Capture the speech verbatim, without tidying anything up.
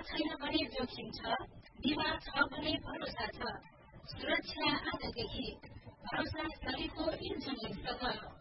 छैन भने जोखिम छ, विवाद छ भने भरोसा छ। सुरक्षा आजदेखि, भरोसा शरीरको इन्सुलिनसँग।